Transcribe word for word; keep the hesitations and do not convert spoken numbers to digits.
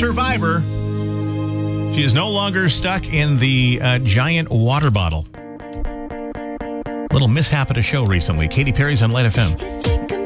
survivor. She is no longer stuck in the uh, giant water bottle. Little mishap at a show recently. Katy Perry's on Light F M.